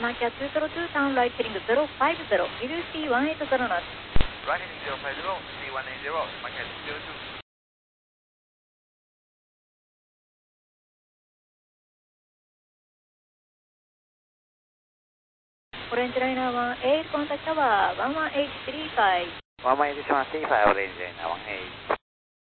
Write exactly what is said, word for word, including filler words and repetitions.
Nokia two zero two town right heading zero five zero, will you see one eight zero knots? Right heading zero five zero, C one eight zero, Nokia two zero two. オレンジライナーワンエイトコンタクトタワーワンワンエイトスリーファイブ。 one one eight three five, Orange Liner one eight.